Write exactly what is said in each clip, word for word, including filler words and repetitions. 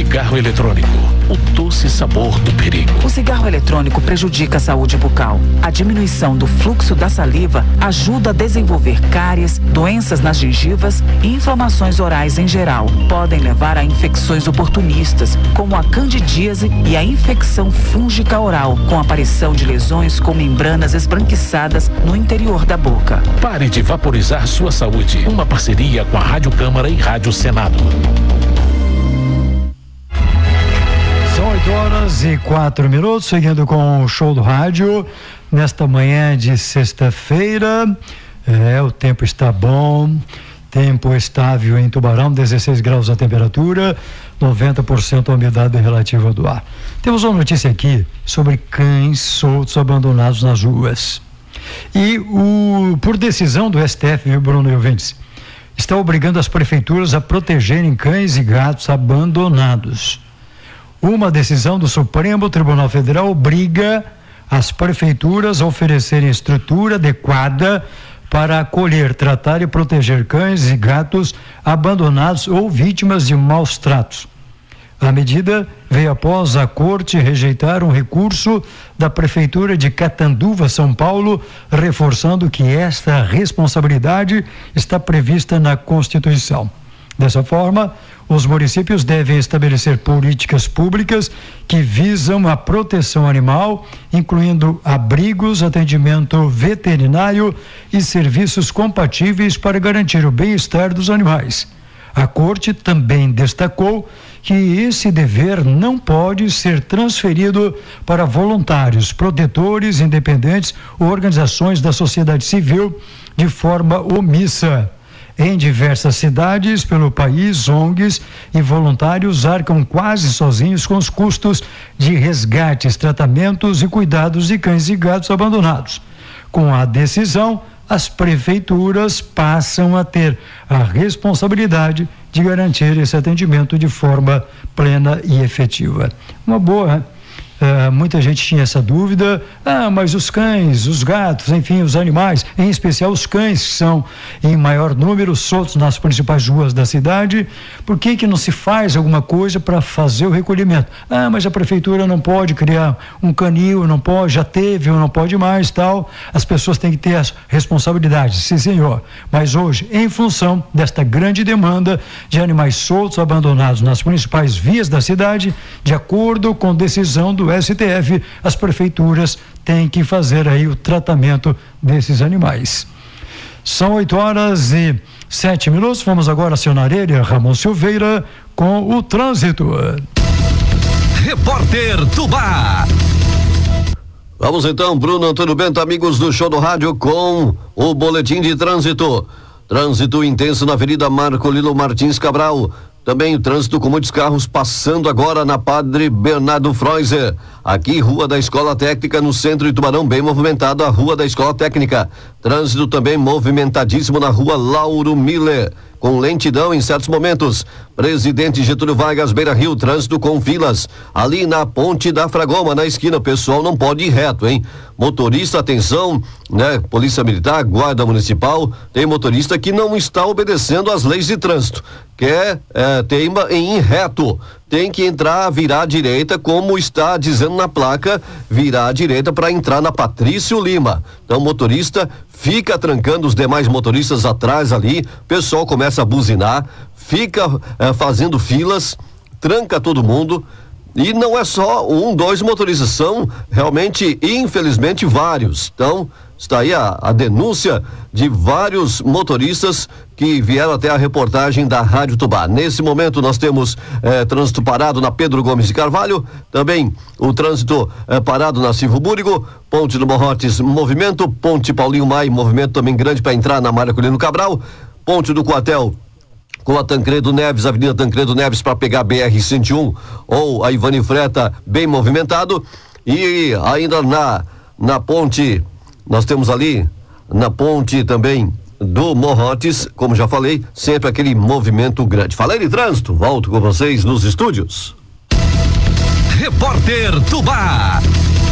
cigarro eletrônico, o doce sabor do perigo. O cigarro eletrônico prejudica a saúde bucal. A diminuição do fluxo da saliva ajuda a desenvolver cáries, doenças nas gengivas e inflamações orais em geral. Podem levar a infecções oportunistas, como a candidíase e a infecção fúngica oral, com aparição de lesões com membranas esbranquiçadas no interior da boca. Pare de vaporizar sua saúde. Uma parceria com a Rádio Câmara e Rádio Senado. São oito horas e quatro minutos, seguindo com o show do rádio, nesta manhã de sexta-feira. É, o tempo está bom, tempo estável em Tubarão, dezesseis graus a temperatura, noventa por cento a umidade relativa do ar. Temos uma notícia aqui sobre cães soltos abandonados nas ruas. E o, por decisão do S T F, viu, Bruno e ouvintes, está obrigando as prefeituras a protegerem cães e gatos abandonados. Uma decisão do Supremo Tribunal Federal obriga as prefeituras a oferecerem estrutura adequada para acolher, tratar e proteger cães e gatos abandonados ou vítimas de maus tratos. A medida veio após a Corte rejeitar um recurso da Prefeitura de Catanduva, São Paulo, reforçando que esta responsabilidade está prevista na Constituição. Dessa forma, os municípios devem estabelecer políticas públicas que visam a proteção animal, incluindo abrigos, atendimento veterinário e serviços compatíveis para garantir o bem-estar dos animais. A Corte também destacou que esse dever não pode ser transferido para voluntários, protetores, independentes ou organizações da sociedade civil de forma omissa. Em diversas cidades pelo país, O N Gs e voluntários arcam quase sozinhos com os custos de resgates, tratamentos e cuidados de cães e gatos abandonados. Com a decisão, as prefeituras passam a ter a responsabilidade de garantir esse atendimento de forma plena e efetiva. Uma boa, né? Uh, muita gente tinha essa dúvida, ah, mas os cães, os gatos, enfim, os animais, em especial os cães que são em maior número soltos nas principais ruas da cidade, por que que não se faz alguma coisa para fazer o recolhimento? Ah, mas a prefeitura não pode criar um canil, não pode, já teve ou não pode mais, tal. As pessoas têm que ter as responsabilidades, sim senhor, mas hoje, em função desta grande demanda de animais soltos abandonados nas principais vias da cidade, de acordo com decisão do S T F, as prefeituras têm que fazer aí o tratamento desses animais. São oito horas e sete minutos, vamos agora acionar ele, Ramon Silveira, com o trânsito. Repórter Tubá. Vamos então, Bruno Antônio Bento, amigos do Show do Rádio, com o boletim de trânsito. Trânsito intenso na Avenida Marcolino Martins Cabral. Também o trânsito com muitos carros passando agora na Padre Bernardo Freuser. Aqui, Rua da Escola Técnica, no centro de Tubarão, bem movimentado a Rua da Escola Técnica. Trânsito também movimentadíssimo na Rua Lauro Miller, com lentidão em certos momentos. Presidente Getúlio Vargas, Beira Rio, trânsito com filas. Ali na Ponte da Fragoma, na esquina, o pessoal não pode ir reto, hein? Motorista, atenção, né? Polícia Militar, Guarda Municipal, tem motorista que não está obedecendo às leis de trânsito. Quer é, teima em ir reto. Tem que entrar, virar à direita, como está dizendo na placa, virar à direita para entrar na Patrício Lima. Então, motorista fica trancando os demais motoristas atrás ali, o pessoal começa a buzinar, fica é, fazendo filas, tranca todo mundo. E não é só um, dois motoristas, são realmente, infelizmente, vários. Então, está aí a, a denúncia de vários motoristas que vieram até a reportagem da Rádio Tubá. Nesse momento nós temos eh, trânsito parado na Pedro Gomes de Carvalho, também o trânsito eh, parado na Silvio Búrigo, Ponte do Morrotes, movimento, Ponte Paulinho Maia, movimento também grande para entrar na Marcolino Cabral, Ponte do Coatel com a Tancredo Neves, Avenida Tancredo Neves para pegar B R cento e um ou a Ivani Freta, bem movimentado. E ainda na, na ponte, nós temos ali na ponte também do Morrotes, como já falei, sempre aquele movimento grande. Falei de trânsito, volto com vocês nos estúdios. Repórter Tubá.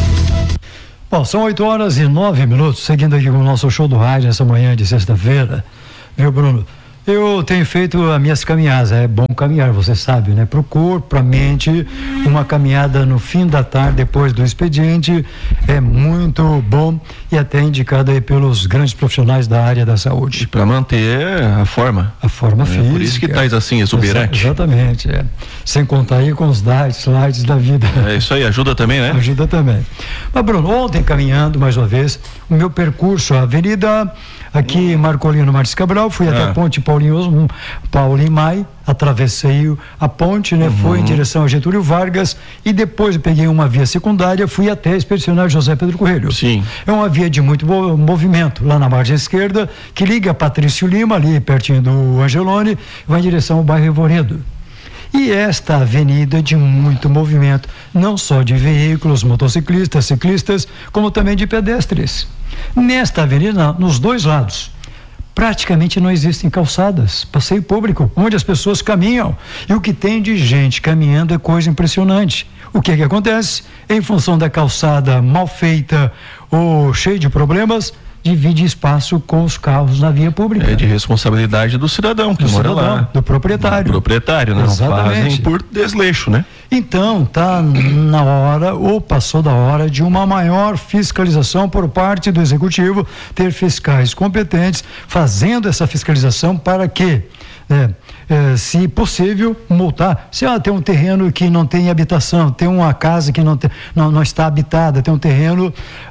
Bom, são oito horas e nove minutos, seguindo aqui com o nosso show do rádio essa manhã de sexta-feira, viu, Bruno? Eu tenho feito as minhas caminhadas, é bom caminhar, você sabe, né? Para o corpo, para a mente, uma caminhada no fim da tarde, depois do expediente, é muito bom e até indicado aí pelos grandes profissionais da área da saúde. Para manter a forma. A forma é, física. Por isso que estás assim, exuberante. Exatamente, é. Sem contar aí com os diets, slides da vida. É isso aí, ajuda também, né? Ajuda também. Mas, Bruno, ontem caminhando mais uma vez, o meu percurso, a avenida aqui em Marcolino Martins Cabral, fui ah. até a ponte Paulinho, Paulinho Mai, atravessei a ponte, né? Uhum. Fui em direção a Getúlio Vargas e depois peguei uma via secundária, fui até a Expedicionário José Pedro Coelho. Sim. É uma via de muito movimento, lá na margem esquerda, que liga Patrício Lima, ali pertinho do Angelone, vai em direção ao bairro Revoredo. E esta avenida de muito movimento, não só de veículos, motociclistas, ciclistas, como também de pedestres. Nesta avenida, nos dois lados, praticamente não existem calçadas, passeio público, onde as pessoas caminham. E o que tem de gente caminhando é coisa impressionante. O que é que acontece? Em função da calçada mal feita ou cheia de problemas, divide espaço com os carros na via pública. É de responsabilidade do cidadão que do mora cidadão, lá. Do proprietário. Do proprietário, não Exatamente. Fazem por desleixo, né? Então, tá na hora, ou passou da hora, de uma maior fiscalização por parte do Executivo, ter fiscais competentes fazendo essa fiscalização para que, é, é, se possível, multar. Se ah, tem um terreno que não tem habitação, tem uma casa que não, tem, não, não está habitada, tem um terreno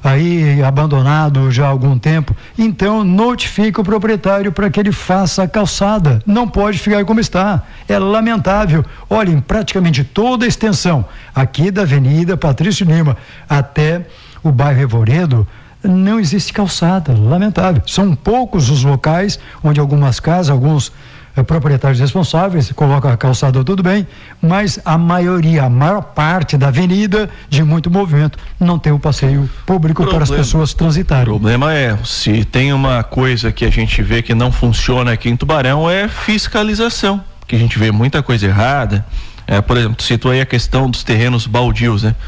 aí abandonado já há algum tempo, então notifique o proprietário para que ele faça a calçada. Não pode ficar como está. É lamentável. Olhem, praticamente toda a extensão aqui da Avenida Patrício Lima até o bairro Revoredo, não existe calçada. Lamentável. São poucos os locais onde algumas casas, alguns eh, proprietários responsáveis colocam a calçada, tudo bem, mas a maioria, a maior parte da avenida de muito movimento não tem o passeio público problema, para as pessoas transitarem. O problema é, se tem uma coisa que a gente vê que não funciona aqui em Tubarão, é fiscalização, que a gente vê muita coisa errada. É, por exemplo, tu citou aí a questão dos terrenos baldios, né?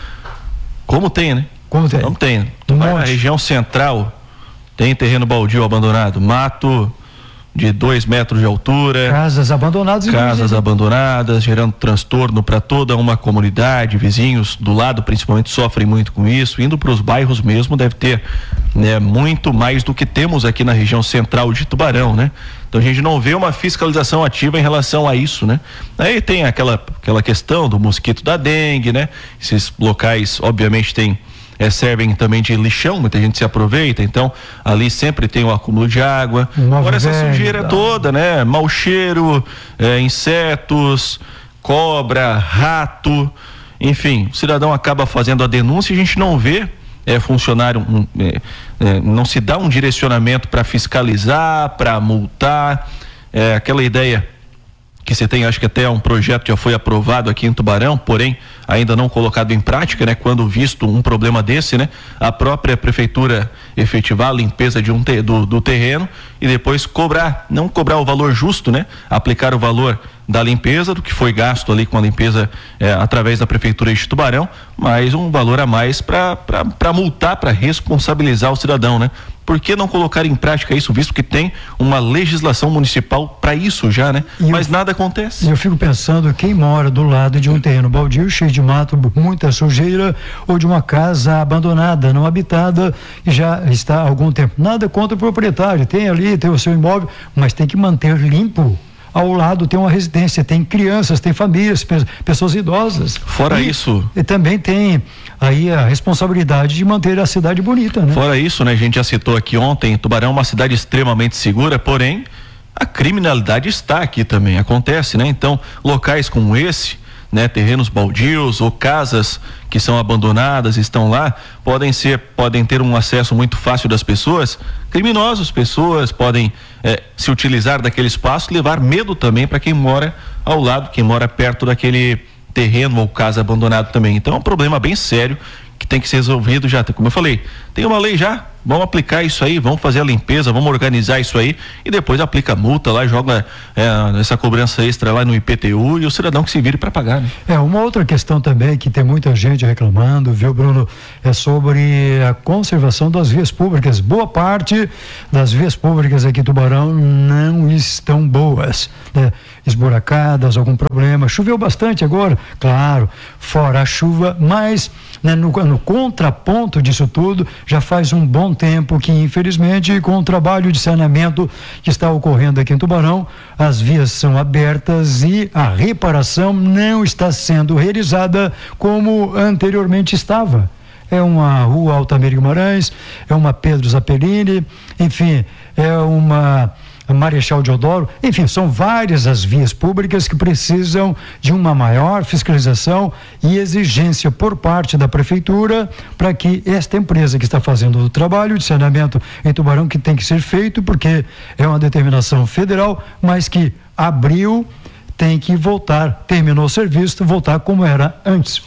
Como tem, né? Como tem? Não tem. Tu vai na região central, tem terreno baldio abandonado, mato de dois metros de altura. Casas abandonadas. Casas abandonadas, gerando transtorno para toda uma comunidade, vizinhos do lado principalmente sofrem muito com isso, indo para os bairros mesmo deve ter, né, muito mais do que temos aqui na região central de Tubarão, né? Então a gente não vê uma fiscalização ativa em relação a isso, né? Aí tem aquela, aquela questão do mosquito da dengue, né? Esses locais obviamente tem É, servem também de lixão, muita gente se aproveita, então ali sempre tem um acúmulo de água. Nova Agora essa velha, sujeira tá. toda, né? Mau cheiro, é, insetos, cobra, rato, enfim, o cidadão acaba fazendo a denúncia e a gente não vê é, funcionário, um, é, é, não se dá um direcionamento para fiscalizar, para multar, é, aquela ideia que você tem, acho que até um projeto já foi aprovado aqui em Tubarão, porém ainda não colocado em prática, né? Quando visto um problema desse, né? A própria prefeitura efetivar a limpeza de um te, do, do terreno e depois cobrar, não cobrar o valor justo, né? Aplicar o valor da limpeza do que foi gasto ali com a limpeza é, através da prefeitura de Tubarão, mas um valor a mais para para multar, para responsabilizar o cidadão, né? Por que não colocar em prática isso, visto que tem uma legislação municipal para isso já, né? E mas eu, nada acontece. Eu fico pensando, quem mora do lado de um terreno baldio, cheio de mato, muita sujeira, ou de uma casa abandonada, não habitada, e já está há algum tempo. Nada contra o proprietário, tem ali, tem o seu imóvel, mas tem que manter limpo. Ao lado tem uma residência, tem crianças, tem famílias, pessoas idosas. Fora e, isso. E também tem aí a responsabilidade de manter a cidade bonita, né? Fora isso, né? A gente já citou aqui ontem, Tubarão é uma cidade extremamente segura, porém a criminalidade está aqui também, acontece, né? Então, locais como esse, né, terrenos baldios ou casas que são abandonadas, estão lá, podem ser, podem ter um acesso muito fácil das pessoas, criminosos, pessoas podem eh, se utilizar daquele espaço, levar medo também para quem mora ao lado, quem mora perto daquele terreno ou casa abandonado também. Então é um problema bem sério que tem que ser resolvido já, como eu falei, tem uma lei já Vamos aplicar isso aí, vamos fazer a limpeza, vamos organizar isso aí e depois aplica a multa lá, joga é, essa cobrança extra lá no I P T U e o cidadão que se vire para pagar, né? É, uma outra questão também que tem muita gente reclamando, viu, Bruno, é sobre a conservação das vias públicas. Boa parte das vias públicas aqui em Tubarão não estão boas, né? Esburacadas, algum problema. Choveu bastante agora, claro, fora a chuva, mas né, no, no contraponto disso tudo, já faz um bom tempo que, infelizmente, com o trabalho de saneamento que está ocorrendo aqui em Tubarão, as vias são abertas e a reparação não está sendo realizada como anteriormente estava. É uma rua Altamira Guimarães, é uma Pedro Zappellini, enfim, é uma Marechal Deodoro, enfim, são várias as vias públicas que precisam de uma maior fiscalização e exigência por parte da prefeitura para que esta empresa que está fazendo o trabalho de saneamento em Tubarão, que tem que ser feito porque é uma determinação federal, mas que abriu, tem que voltar, terminou o serviço, voltar como era antes.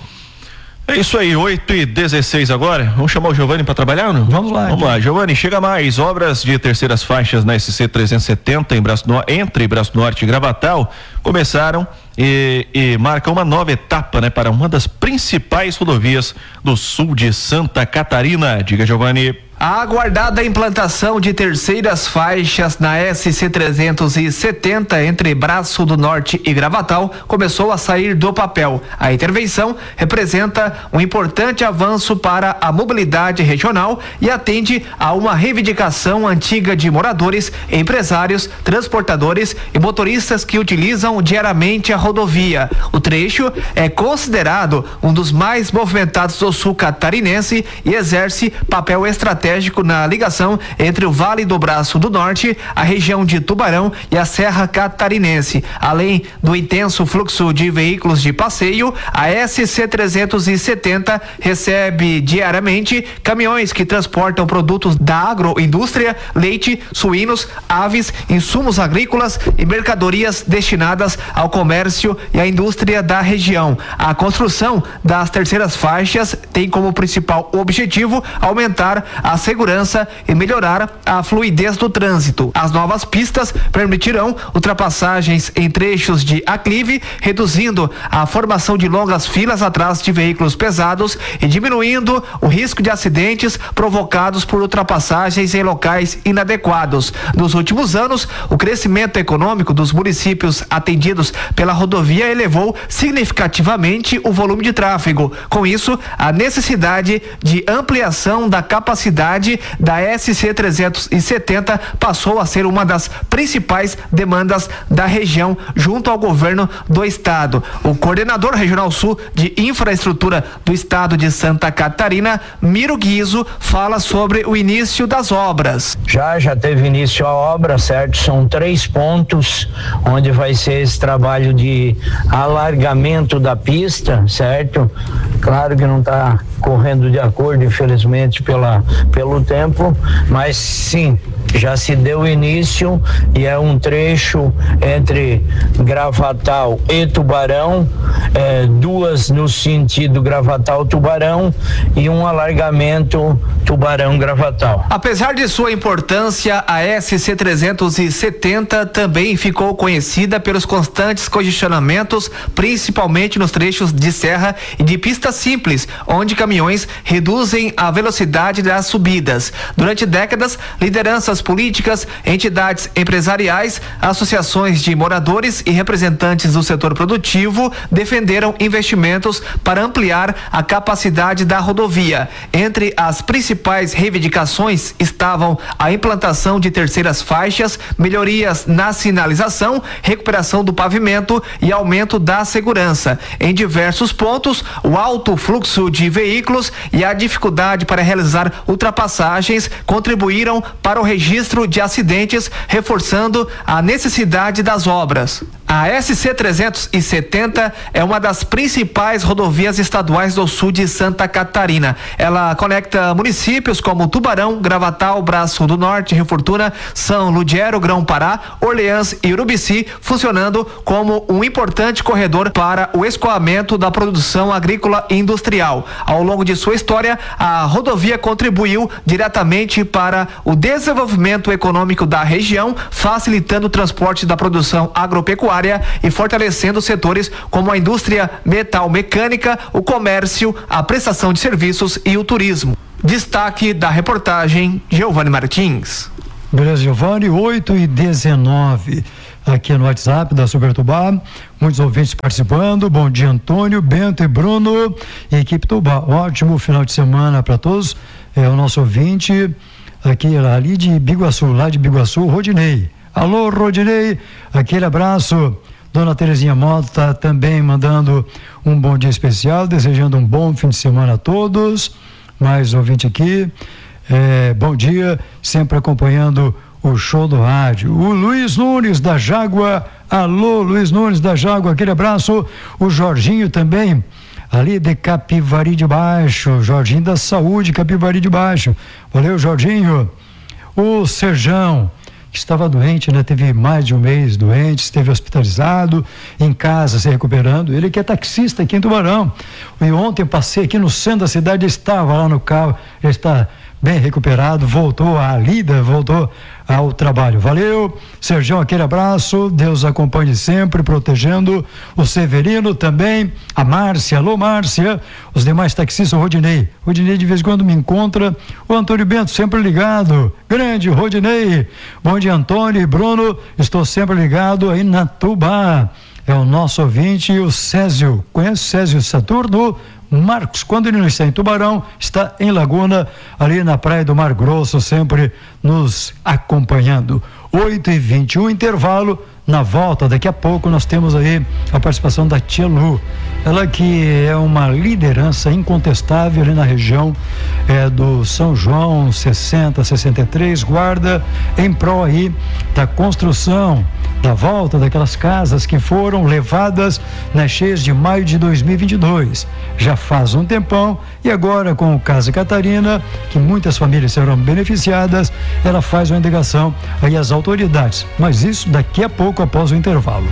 É isso aí, oito e dezesseis agora. Vamos chamar o Giovanni para trabalhar ou não? Vamos lá. Vamos então. lá, Giovanni, chega mais. Obras de terceiras faixas na S C trezentos e setenta em Braço no... entre Braço Norte e Gravatal começaram e, e marcam uma nova etapa, né, para uma das principais rodovias do sul de Santa Catarina. Diga, Giovanni. A aguardada implantação de terceiras faixas na S C trezentos e setenta entre Braço do Norte e Gravatal começou a sair do papel. A intervenção representa um importante avanço para a mobilidade regional e atende a uma reivindicação antiga de moradores, empresários, transportadores e motoristas que utilizam diariamente a rodovia. O trecho é considerado um dos mais movimentados do sul catarinense e exerce papel estratégico na ligação entre o Vale do Braço do Norte, a região de Tubarão e a Serra Catarinense. Além do intenso fluxo de veículos de passeio, a S C trezentos e setenta recebe diariamente caminhões que transportam produtos da agroindústria, leite, suínos, aves, insumos agrícolas e mercadorias destinadas ao comércio e à indústria da região. A construção das terceiras faixas tem como principal objetivo aumentar a segurança e melhorar a fluidez do trânsito. As novas pistas permitirão ultrapassagens em trechos de aclive, reduzindo a formação de longas filas atrás de veículos pesados e diminuindo o risco de acidentes provocados por ultrapassagens em locais inadequados. Nos últimos anos, o crescimento econômico dos municípios atendidos pela rodovia elevou significativamente o volume de tráfego. Com isso, a necessidade de ampliação da capacidade da S C trezentos e setenta passou a ser uma das principais demandas da região junto ao governo do estado. O coordenador regional sul de infraestrutura do estado de Santa Catarina, Miro Guizo, fala sobre o início das obras. Já, já teve início a obra, certo? São três pontos onde vai ser esse trabalho de alargamento da pista, certo? Claro que não está correndo de acordo, infelizmente, pela, pelo tempo, mas sim, já se deu início e é um trecho entre Gravatal e Tubarão, é, duas no sentido Gravatal-Tubarão e um alargamento Tubarão-Gravatal. Apesar de sua importância, a S C trezentos e setenta também ficou conhecida pelos constantes congestionamentos, principalmente nos trechos de serra e de pista simples, onde caminhões reduzem a velocidade das subidas. Durante décadas, lideranças políticas, entidades empresariais, associações de moradores e representantes do setor produtivo defenderam investimentos para ampliar a capacidade da rodovia. Entre as principais reivindicações estavam a implantação de terceiras faixas, melhorias na sinalização, recuperação do pavimento e aumento da segurança. Em diversos pontos, o alto fluxo de veículos e a dificuldade para realizar ultrapassagens contribuíram para o registro de acidentes, reforçando a necessidade das obras. A S C trezentos e setenta é uma das principais rodovias estaduais do sul de Santa Catarina. Ela conecta municípios como Tubarão, Gravatal, Braço do Norte, Rio Fortuna, São Ludgero, Grão-Pará, Orleans e Urubici, funcionando como um importante corredor para o escoamento da produção agrícola e industrial. Ao longo de sua história, a rodovia contribuiu diretamente para o desenvolvimento econômico da região, facilitando o transporte da produção agropecuária e fortalecendo setores como a indústria metal-mecânica, o comércio, a prestação de serviços e o turismo. Destaque da reportagem, Giovanni Martins. Beleza, Giovanni, oito e dezenove aqui no WhatsApp da Super Tubá, muitos ouvintes participando. Bom dia, Antônio, Bento e Bruno e equipe Tubá. Ótimo final de semana para todos. É o nosso ouvinte aqui ali de Biguaçu, lá de Biguaçu, Rodinei. Alô, Rodinei, aquele abraço. Dona Terezinha Mota também mandando um bom dia especial, desejando um bom fim de semana a todos. Mais ouvinte aqui, é, bom dia, sempre acompanhando o show do rádio. O Luiz Nunes da Jágua, alô, Luiz Nunes da Jágua, aquele abraço. O Jorginho também, ali de Capivari de Baixo, Jorginho da Saúde, Capivari de Baixo. Valeu, Jorginho. O Serjão, que estava doente, né? Teve mais de um mês doente, esteve hospitalizado, em casa se recuperando. Ele que é taxista aqui em Tubarão. E ontem passei aqui no centro da cidade, estava lá no carro, já está bem recuperado, voltou à lida, voltou ao trabalho. Valeu, Sergião, aquele abraço, Deus acompanhe sempre, protegendo o Severino também, a Márcia, alô Márcia, os demais taxistas, o Rodinei, Rodinei de vez em quando me encontra, o Antônio Bento sempre ligado, grande Rodinei, bom dia Antônio e Bruno, estou sempre ligado aí na Tubá, é o nosso ouvinte, o Césio, conhece o Césio Saturno? Marcos, quando ele não está em Tubarão, está em Laguna, ali na Praia do Mar Grosso, sempre nos acompanhando. oito e vinte e um, intervalo. Na volta, daqui a pouco, nós temos aí a participação da Tia Lu. Ela que é uma liderança incontestável ali na região é, do São João sessenta, sessenta e três, guarda em prol aí da construção, da volta daquelas casas que foram levadas nas cheias de maio de dois mil e vinte e dois. Já faz um tempão e agora com o Casa Catarina, que muitas famílias serão beneficiadas, ela faz uma indagação aí às autoridades. Mas isso daqui a pouco, após o intervalo.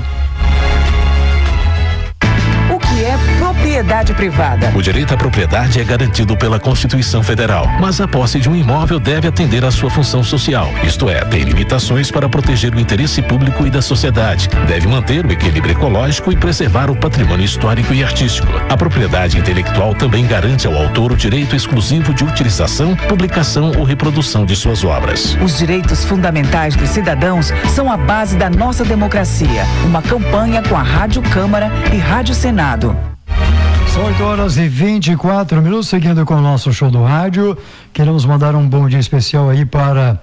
O que é propriedade privada? O direito à propriedade é garantido pela Constituição Federal, mas a posse de um imóvel deve atender à sua função social, isto é, tem limitações para proteger o interesse público e da sociedade, deve manter o equilíbrio ecológico e preservar o patrimônio histórico e artístico. A propriedade intelectual também garante ao autor o direito exclusivo de utilização, publicação ou reprodução de suas obras. Os direitos fundamentais dos cidadãos são a base da nossa democracia. Uma campanha com a Rádio Câmara e Rádio Senado. São oito horas e vinte e quatro minutos, seguindo com o nosso show do rádio. Queremos mandar um bom dia especial aí para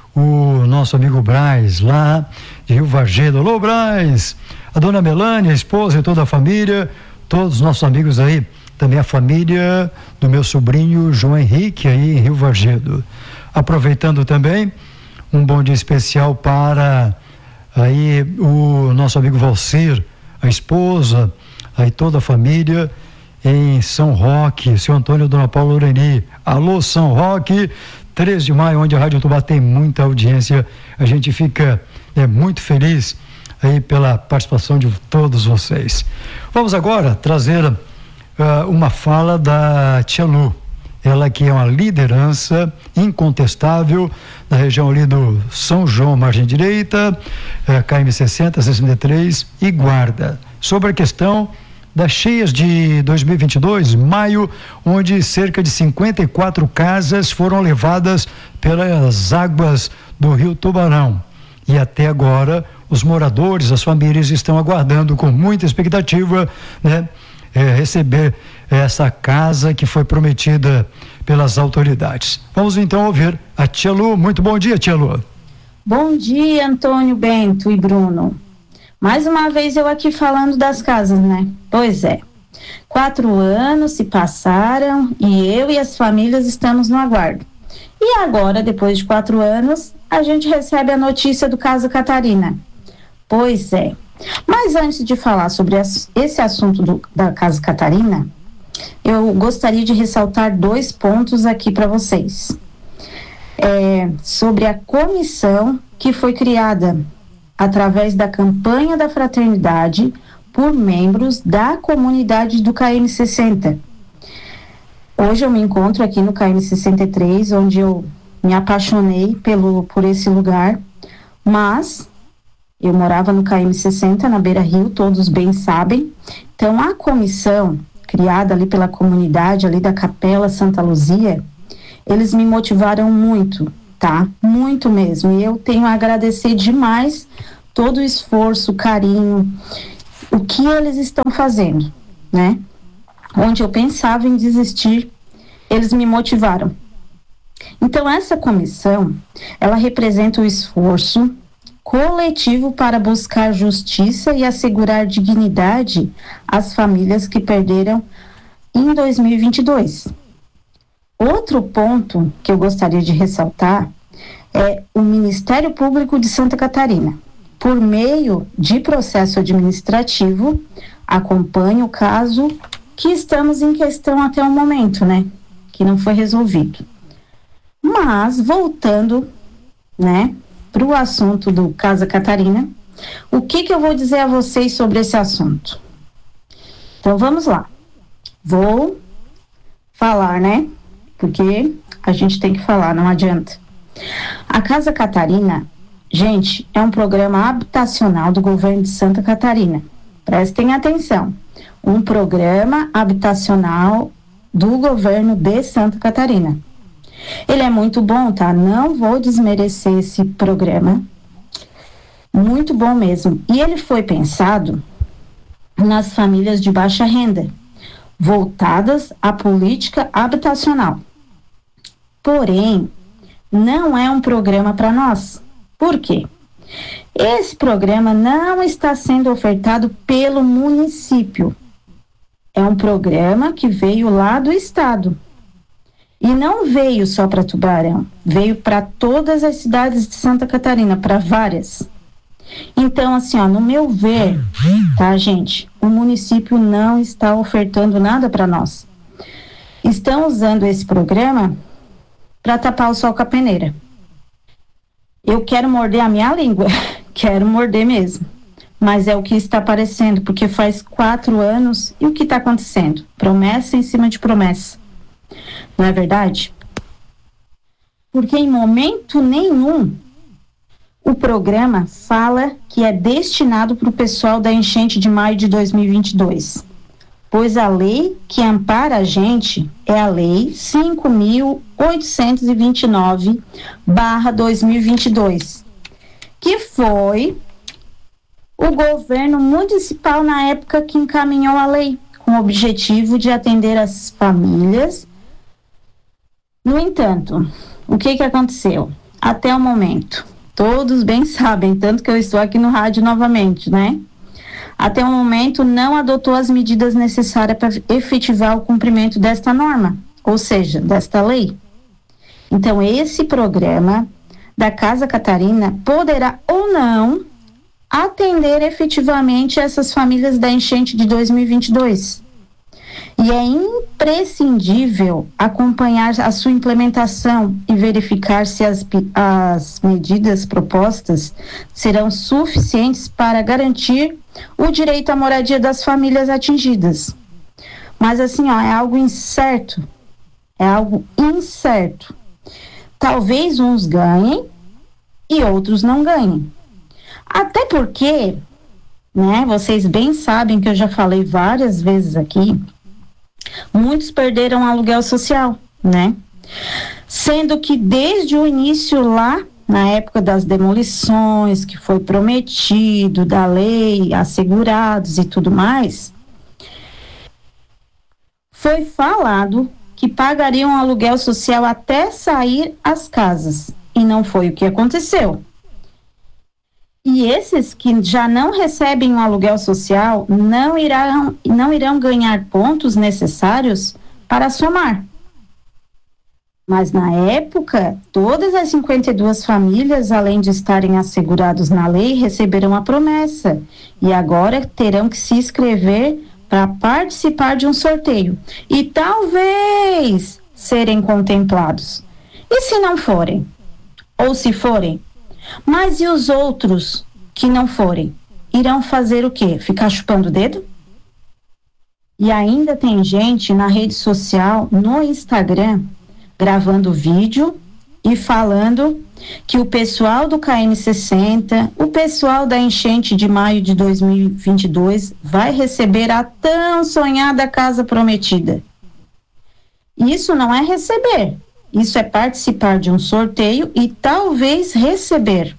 o nosso amigo Braz, lá de Rio Vargedo. Alô, Braz! A dona Melânia, a esposa e toda a família, todos os nossos amigos aí, também a família do meu sobrinho João Henrique aí em Rio Vargedo. Aproveitando também, um bom dia especial para aí o nosso amigo Valcir, a esposa, aí toda a família em São Roque, seu Antônio e Dona Paula Loreni. Alô, São Roque, três de maio, onde a Rádio Tubá tem muita audiência. A gente fica é, muito feliz aí pela participação de todos vocês. Vamos agora trazer uh, uma fala da Tia Lu. Ela que é uma liderança incontestável na região ali do São João, margem direita, uh, K M sessenta, sessenta e três e Guarda. Sobre a questão das cheias de dois mil e vinte e dois, maio, onde cerca de cinquenta e quatro casas foram levadas pelas águas do Rio Tubarão. E até agora, os moradores, as famílias estão aguardando com muita expectativa, né, é, receber essa casa que foi prometida pelas autoridades. Vamos então ouvir a Tia Lu. Muito bom dia, Tia Lu. Bom dia, Antônio, Bento e Bruno. Mais uma vez eu aqui falando das casas, né? Pois é. Quatro anos se passaram e eu e as famílias estamos no aguardo. E agora, depois de quatro anos, a gente recebe a notícia do caso Catarina. Pois é. Mas antes de falar sobre esse assunto do, da Casa Catarina, eu gostaria de ressaltar dois pontos aqui para vocês. É, sobre a comissão que foi criada através da campanha da fraternidade por membros da comunidade do K M sessenta. Hoje eu me encontro aqui no K M sessenta e três, onde eu me apaixonei pelo, por esse lugar, mas eu morava no K M sessenta, na Beira Rio, todos bem sabem. Então, a comissão criada ali pela comunidade, ali da Capela Santa Luzia, eles me motivaram muito, tá? Muito mesmo. E eu tenho a agradecer demais todo o esforço, o carinho, o que eles estão fazendo, né? Onde eu pensava em desistir, eles me motivaram. Então, essa comissão, ela representa o esforço coletivo para buscar justiça e assegurar dignidade às famílias que perderam em dois mil e vinte e dois. Outro ponto que eu gostaria de ressaltar é o Ministério Público de Santa Catarina. Por meio de processo administrativo, acompanha o caso que estamos em questão até o momento, né? Que não foi resolvido. Mas, voltando, né, para o assunto do Casa Catarina, o que que eu vou dizer a vocês sobre esse assunto? Então, vamos lá. Vou falar, né? Porque a gente tem que falar, não adianta. A Casa Catarina, gente, é um programa habitacional do governo de Santa Catarina. Prestem atenção. Um programa habitacional do governo de Santa Catarina. Ele é muito bom, tá? Não vou desmerecer esse programa. Muito bom mesmo. E ele foi pensado nas famílias de baixa renda, voltadas à política habitacional. Porém, não é um programa para nós. Por quê? Esse programa não está sendo ofertado pelo município. É um programa que veio lá do estado. E não veio só para Tubarão, veio para todas as cidades de Santa Catarina, para várias. Então, assim, ó, no meu ver, tá, gente, o município não está ofertando nada para nós. Estão usando esse programa para tapar o sol com a peneira. Eu quero morder a minha língua, quero morder mesmo. Mas é o que está aparecendo, porque faz quatro anos, e o que está acontecendo? Promessa em cima de promessa. Não é verdade? Porque em momento nenhum o programa fala que é destinado para o pessoal da enchente de maio de dois mil e vinte e dois. Pois a lei que ampara a gente é a lei cinco mil oitocentos e vinte e nove barra dois mil e vinte e dois, que foi o governo municipal na época que encaminhou a lei, com o objetivo de atender as famílias. No entanto, o que que aconteceu? Até o momento, todos bem sabem, tanto que eu estou aqui no rádio novamente, né? Até o momento não adotou as medidas necessárias para efetivar o cumprimento desta norma, ou seja, desta lei. Então, esse programa da Casa Catarina poderá ou não atender efetivamente essas famílias da enchente de dois mil e vinte e dois. E é imprescindível acompanhar a sua implementação e verificar se as, as medidas propostas serão suficientes para garantir o direito à moradia das famílias atingidas. Mas assim, ó, é algo incerto, é algo incerto. Talvez uns ganhem e outros não ganhem. Até porque, né, vocês bem sabem que eu já falei várias vezes aqui, muitos perderam aluguel social, né? Sendo que desde o início lá, na época das demolições, que foi prometido, da lei, assegurados e tudo mais, foi falado que pagariam aluguel social até sair as casas. E não foi o que aconteceu. E esses que já não recebem o aluguel social não irão, não irão ganhar pontos necessários para somar. Mas na época, todas as cinquenta e duas famílias, além de estarem assegurados na lei, receberam a promessa e agora terão que se inscrever para participar de um sorteio e talvez serem contemplados. E se não forem? Ou se forem? Mas e os outros que não forem? Irão fazer o quê? Ficar chupando o dedo? E ainda tem gente na rede social, no Instagram, gravando vídeo e falando que o pessoal do K N sessenta, o pessoal da enchente de maio de dois mil e vinte e dois vai receber a tão sonhada casa prometida. Isso não é receber, isso é participar de um sorteio e talvez receber.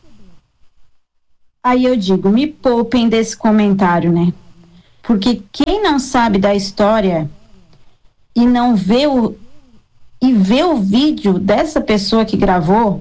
Aí eu digo, me poupem desse comentário, né? Porque quem não sabe da história e não vê o e vê o vídeo dessa pessoa que gravou,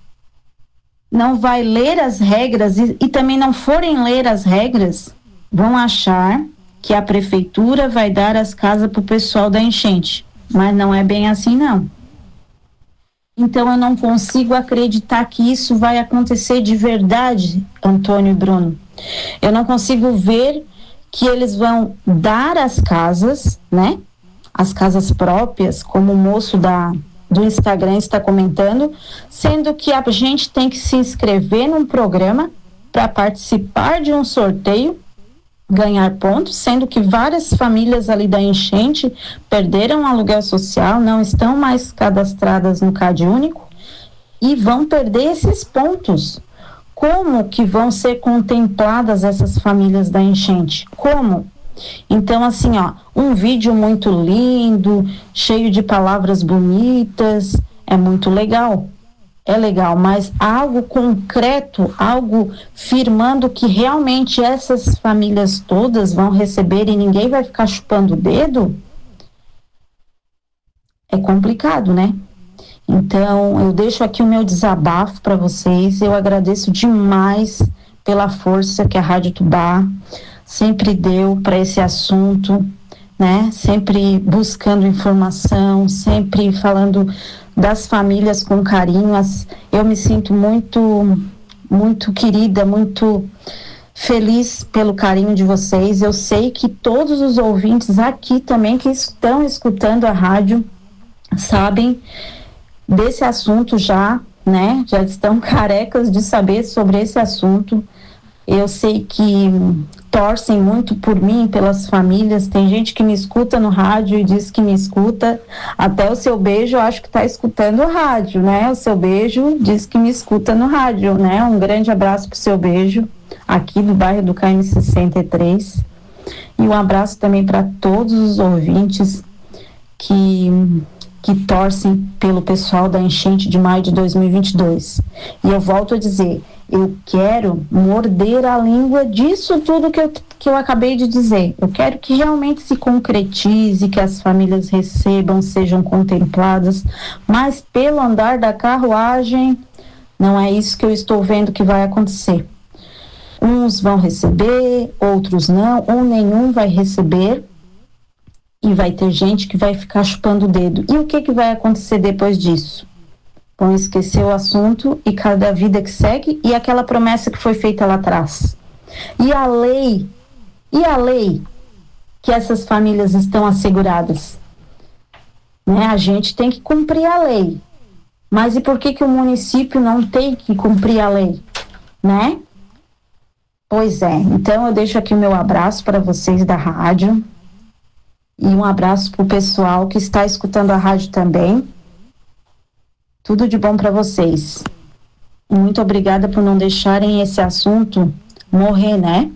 não vai ler as regras e, e também não forem ler as regras, vão achar que a prefeitura vai dar as casas para o pessoal da enchente. Mas não é bem assim, não. Então eu não consigo acreditar que isso vai acontecer de verdade, Antônio e Bruno. Eu não consigo ver que eles vão dar as casas, né? As casas próprias, como o moço da, do Instagram está comentando, sendo que a gente tem que se inscrever num programa para participar de um sorteio, ganhar pontos, sendo que várias famílias ali da enchente perderam o aluguel social, não estão mais cadastradas no Cade Único e vão perder esses pontos. Como que vão ser contempladas essas famílias da enchente? Como? Então, assim, ó, um vídeo muito lindo, cheio de palavras bonitas, é muito legal. É legal, mas algo concreto, algo firmando que realmente essas famílias todas vão receber e ninguém vai ficar chupando o dedo, é complicado, né? Então, eu deixo aqui o meu desabafo para vocês. Eu agradeço demais pela força que a Rádio Tubá sempre deu para esse assunto, né? Sempre buscando informação, sempre falando das famílias com carinho. Eu me sinto muito, muito querida, muito feliz pelo carinho de vocês. Eu sei que todos os ouvintes aqui também que estão escutando a rádio sabem desse assunto já, né? Já estão carecas de saber sobre esse assunto. Eu sei que torcem muito por mim, pelas famílias. Tem gente que me escuta no rádio e diz que me escuta. Até o Seu Beijo, eu acho que está escutando o rádio, né? O Seu Beijo diz que me escuta no rádio, né? Um grande abraço para o Seu Beijo, aqui do bairro do K M sessenta e três. E um abraço também para todos os ouvintes que... que torcem pelo pessoal da enchente de maio de dois mil e vinte e dois. E eu volto a dizer, eu quero morder a língua disso tudo que eu, que eu acabei de dizer. Eu quero que realmente se concretize, que as famílias recebam, sejam contempladas, mas pelo andar da carruagem, não é isso que eu estou vendo que vai acontecer. Uns vão receber, outros não, ou nenhum vai receber, e vai ter gente que vai ficar chupando o dedo. E o que, que vai acontecer depois disso? Vão esquecer o assunto e cada vida que segue e aquela promessa que foi feita lá atrás. E a lei, e a lei que essas famílias estão asseguradas? Né? A gente tem que cumprir a lei. Mas e por que, que o município não tem que cumprir a lei? Né? Pois é, então eu deixo aqui o meu abraço para vocês da rádio. E um abraço para o pessoal que está escutando a rádio também. Tudo de bom para vocês. Muito obrigada por não deixarem esse assunto morrer, né?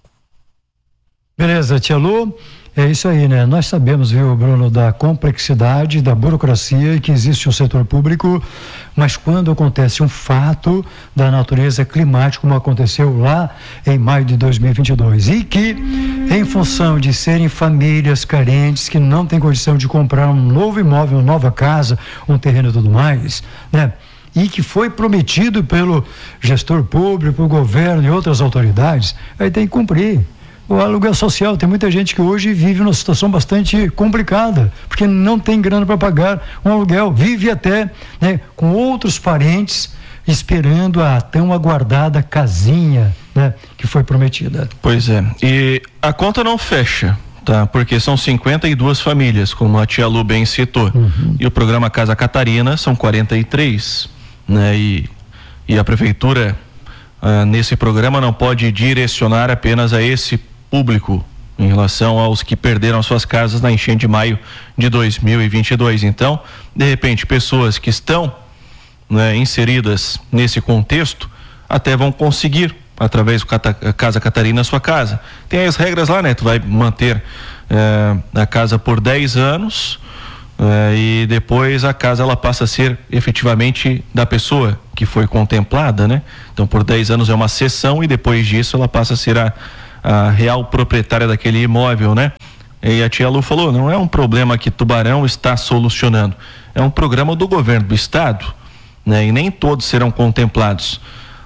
Beleza, Tia Lu. É isso aí, né? Nós sabemos, viu, Bruno, da complexidade, da burocracia que existe no setor público, mas quando acontece um fato da natureza climática, como aconteceu lá em maio de dois mil e vinte e dois, e que, em função de serem famílias carentes que não têm condição de comprar um novo imóvel, uma nova casa, um terreno e tudo mais, né? E que foi prometido pelo gestor público, o governo e outras autoridades, aí tem que cumprir. o aluguel social. Tem muita gente que hoje vive numa situação bastante complicada, porque não tem grana para pagar um aluguel, vive até, né, com outros parentes esperando a tão aguardada casinha, né, que foi prometida. Pois é, e a conta não fecha, tá? Porque são cinquenta e duas famílias, como a tia Lu bem citou, uhum. E o programa Casa Catarina são quarenta e três, né? E, e a prefeitura ah, nesse programa não pode direcionar apenas a esse público em relação aos que perderam suas casas na enchente de maio de dois mil e vinte e dois. Então, de repente, pessoas que estão, né, inseridas nesse contexto até vão conseguir, através do Cata, Casa Catarina, a sua casa. Tem as regras lá, né? Tu vai manter eh, a casa por dez anos eh, e depois a casa ela passa a ser efetivamente da pessoa que foi contemplada, né? Então, por dez anos é uma cessão e depois disso ela passa a ser a, a real proprietária daquele imóvel, né? E a tia Lu falou, não é um problema que Tubarão está solucionando, é um programa do governo do estado, né? E nem todos serão contemplados.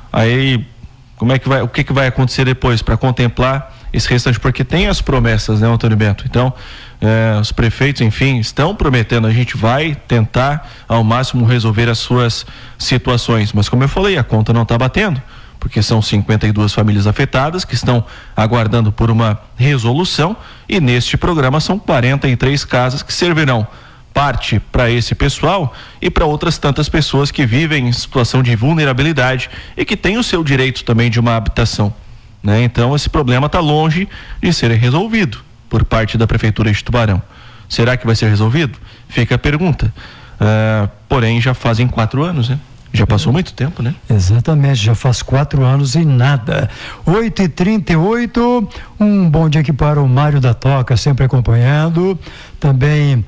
Aí, como é que vai, o que que vai acontecer depois para contemplar esse restante? Porque tem as promessas, né, Antônio Bento? Então, eh, os prefeitos, enfim, estão prometendo, a gente vai tentar ao máximo resolver as suas situações, mas como eu falei, a conta não está batendo, porque são cinquenta e duas famílias afetadas que estão aguardando por uma resolução, e neste programa são quarenta e três casas que servirão parte para esse pessoal e para outras tantas pessoas que vivem em situação de vulnerabilidade e que têm o seu direito também de uma habitação, né? Então esse problema está longe de ser resolvido por parte da prefeitura de Tubarão. Será que vai ser resolvido? Fica a pergunta. Uh, porém já fazem quatro anos, né? Já passou muito tempo, né? Exatamente, já faz quatro anos e nada. oito e trinta e oito, um bom dia aqui para o Mário da Toca, sempre acompanhando. Também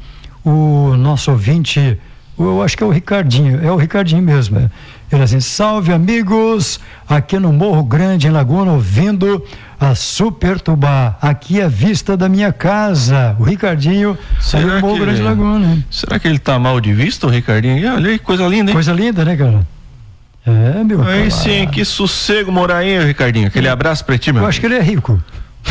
o nosso ouvinte, eu acho que é o Ricardinho, é o Ricardinho mesmo, é. Ele assim, salve amigos, aqui no Morro Grande, em Laguna, ouvindo a Super Tubá, aqui é a vista da minha casa, o Ricardinho, aí no Morro Grande, Laguna. Será que ele tá mal de vista, o Ricardinho? Olha aí, coisa linda, hein? Coisa linda, né, cara? É, meu. Aí sim, que sossego morar aí, Ricardinho, aquele abraço pra ti, meu. Eu acho que ele é rico.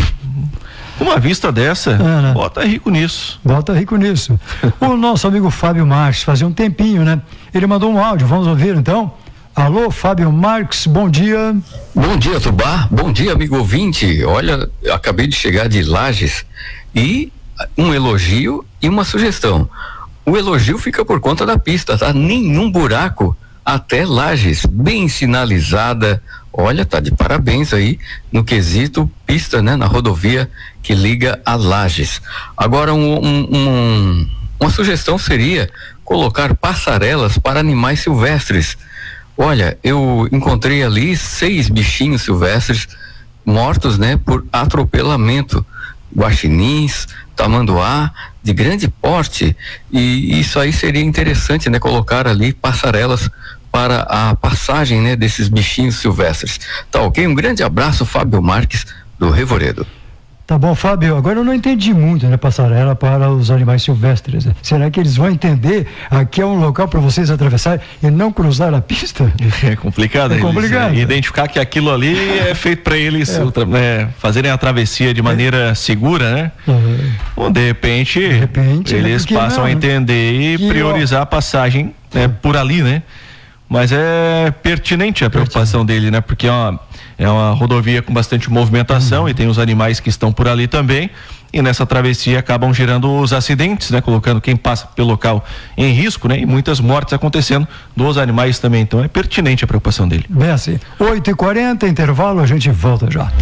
Uma vista dessa, ah, né? Bota rico nisso. Bota rico nisso. O nosso amigo Fábio Marques, fazia um tempinho, né? Ele mandou um áudio, vamos ouvir então? Alô, Fábio Marques, bom dia. Bom dia, Tubá. Bom dia, amigo ouvinte. Olha, eu acabei de chegar de Lages e um elogio e uma sugestão. O elogio fica por conta da pista, tá? Nenhum buraco até Lages, bem sinalizada. Olha, tá de parabéns aí no quesito pista, né? Na rodovia que liga a Lages. Agora, um, um, um, uma sugestão seria colocar passarelas para animais silvestres. Olha, eu encontrei ali seis bichinhos silvestres mortos, né? Por atropelamento. Guaxinins, tamanduá, de grande porte, e isso aí seria interessante, né? Colocar ali passarelas para a passagem, né, desses bichinhos silvestres. Tá ok? Um grande abraço, Fábio Marques, do Revoredo. Tá bom, Fábio, agora eu não entendi muito, né, passarela para os animais silvestres. Né? Será que eles vão entender aqui é um local para vocês atravessar e não cruzar a pista? É complicado, é complicado. Eles, é, identificar que aquilo ali é feito para eles é. Outra, é, fazerem a travessia de maneira é. segura, né? Uhum. Ou de repente, de repente eles né? passam não, a entender e que, priorizar ó, a passagem né, por ali, né? Mas é pertinente a preocupação dele, né? Porque é uma, é uma rodovia com bastante movimentação uhum. e tem os animais que estão por ali também. E nessa travessia acabam gerando os acidentes, né? Colocando quem passa pelo local em risco, né? E muitas mortes acontecendo dos animais também. Então é pertinente a preocupação dele. Bem assim, oito e quarenta, intervalo, a gente volta já.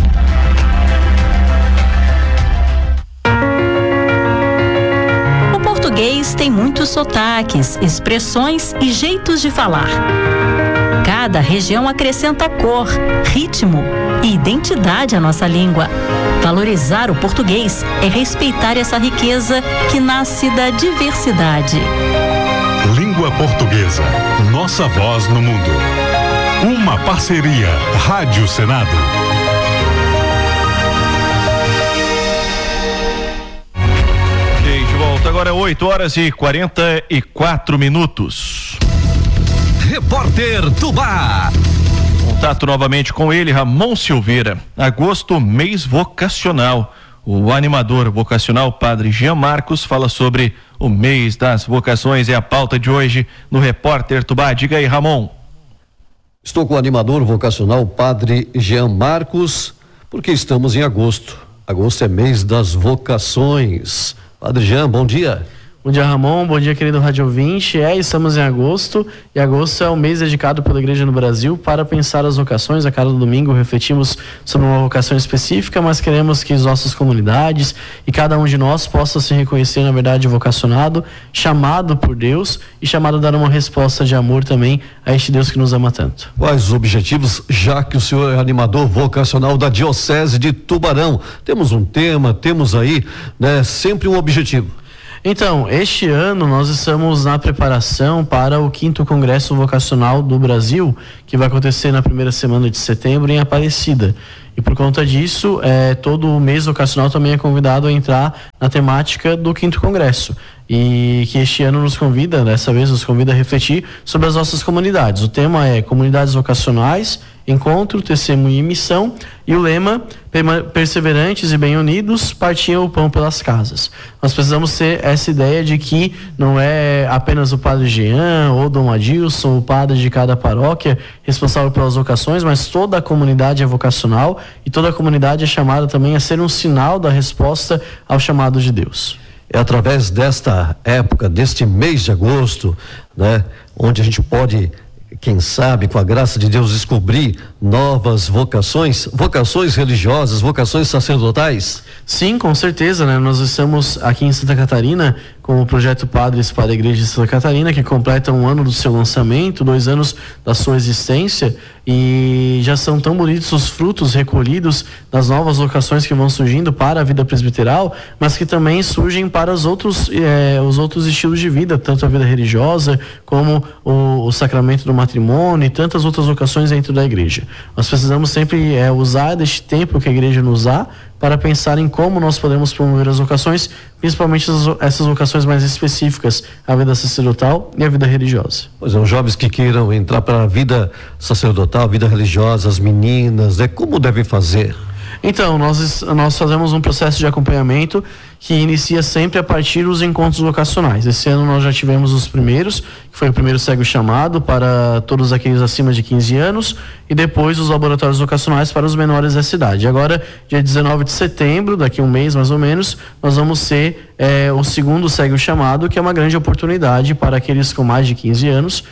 O português tem muitos sotaques, expressões e jeitos de falar. Cada região acrescenta cor, ritmo e identidade à nossa língua. Valorizar o português é respeitar essa riqueza que nasce da diversidade. Língua portuguesa, nossa voz no mundo. Uma parceria Rádio Senado. Agora oito horas e quarenta e quatro minutos. Repórter Tubá. Contato novamente com ele, Ramon Silveira. Agosto, mês vocacional. O animador vocacional Padre Jean Marcos fala sobre o mês das vocações. É a pauta de hoje no Repórter Tubá. Diga aí, Ramon. Estou com o animador vocacional Padre Jean Marcos, porque estamos em agosto. Agosto é mês das vocações. Padre Jean, bom dia. Bom dia, Ramon. Bom dia, querido rádio ouvinte. É, estamos em agosto e agosto é o mês dedicado pela Igreja no Brasil para pensar as vocações. A cada domingo refletimos sobre uma vocação específica, mas queremos que as nossas comunidades e cada um de nós possa se reconhecer, na verdade, vocacionado, chamado por Deus e chamado a dar uma resposta de amor também a este Deus que nos ama tanto. Quais os objetivos, já que o senhor é animador vocacional da Diocese de Tubarão? Temos um tema, temos aí, né, sempre um objetivo. Então, este ano nós estamos na preparação para o quinto Congresso Vocacional do Brasil, que vai acontecer na primeira semana de setembro em Aparecida. E por conta disso, é, todo o mês vocacional também é convidado a entrar na temática do quinto Congresso. E que este ano nos convida, dessa vez nos convida a refletir sobre as nossas comunidades. O tema é Comunidades Vocacionais, Encontro, Testemunho e Missão. E o lema, perseverantes e bem unidos, partiam o pão pelas casas. Nós precisamos ter essa ideia de que não é apenas o Padre Jean ou Dom Adilson, o padre de cada paróquia, responsável pelas vocações, mas toda a comunidade é vocacional e toda a comunidade é chamada também a ser um sinal da resposta ao chamado de Deus. É através desta época, deste mês de agosto, né, onde a gente pode, quem sabe, com a graça de Deus, descobrir novas vocações, vocações religiosas, vocações sacerdotais? Sim, com certeza, né? Nós estamos aqui em Santa Catarina com o projeto Padres para a Igreja de Santa Catarina, que completa um ano do seu lançamento, dois anos da sua existência, e já são tão bonitos os frutos recolhidos das novas vocações que vão surgindo para a vida presbiteral, mas que também surgem para os outros, eh, os outros estilos de vida, tanto a vida religiosa como o, o sacramento do matrimônio e tantas outras vocações dentro da igreja. Nós precisamos sempre eh, usar deste tempo que a igreja nos dá para pensar em como nós podemos promover as vocações, principalmente essas vocações mais específicas, a vida sacerdotal e a vida religiosa. Pois é, os jovens que queiram entrar para a vida sacerdotal, a vida religiosa, as meninas, né, como devem fazer? Então, nós, nós fazemos um processo de acompanhamento que inicia sempre a partir dos encontros vocacionais. Esse ano nós já tivemos os primeiros, que foi o primeiro cego chamado para todos aqueles acima de quinze anos, e depois os laboratórios vocacionais para os menores da cidade. Agora, dia dezenove de setembro, daqui a um mês mais ou menos, nós vamos ser é, o segundo cego chamado, que é uma grande oportunidade para aqueles com mais de quinze anos